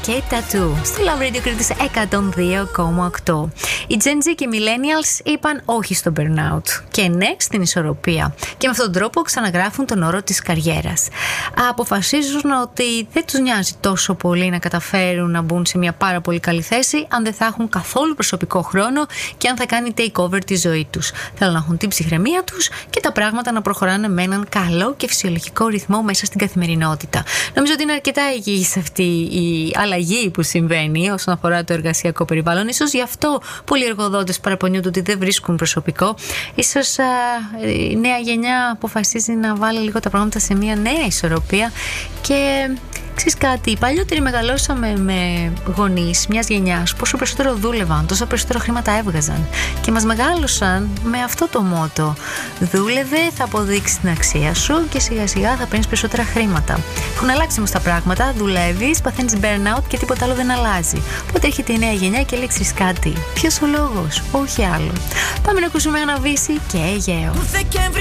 και Tattoo στο Love Radio Κρήτης 102,8. Οι Gen Z και οι Millennials είπαν όχι στο burnout και ναι στην ισορροπία, και με αυτόν τον τρόπο ξαναγράφουν τον όρο της καριέρας. Αποφασίζουν ότι δεν τους νοιάζει τόσο πολύ να καταφέρουν να μπουν σε μια πάρα πολύ καλή θέση αν δεν θα έχουν καθόλου προσωπικό χρόνο και αν θα κάνει takeover τη ζωή τους. Θέλουν να έχουν την ψυχραιμία τους και τα πράγματα να προχωράνε με έναν καλό και φυσιολογικό ρυθμό μέσα στην καθημερινότητα. Νομίζω ότι είναι αρκετά υγιής αυτή η αλλαγή που συμβαίνει όσον αφορά το εργασιακό περιβάλλον. Ίσως γι' αυτό πολλοί εργοδότες παραπονιούνται ότι δεν βρίσκουν προσωπικό. Ίσως η νέα γενιά αποφασίζει να βάλει λίγο τα πράγματα σε μια νέα ισορροπία. Και ξέρεις κάτι, οι παλιότεροι μεγαλώσαμε με γονείς μιας γενιάς, πόσο περισσότερο δούλευαν, τόσο περισσότερο χρήματα έβγαζαν, και μας μεγάλωσαν με αυτό το μότο: δούλευε, θα αποδείξεις την αξία σου και σιγά σιγά θα παίρνεις περισσότερα χρήματα. Έχουν αλλάξει όμως τα πράγματα, δουλεύεις, παθαίνεις burnout και τίποτα άλλο δεν αλλάζει. Οπότε έρχεται η νέα γενιά και λέει: ξέρεις κάτι, ποιος ο λόγος, όχι άλλο. Πάμε να ακούσουμε ένα Βύση και Αιγαίο.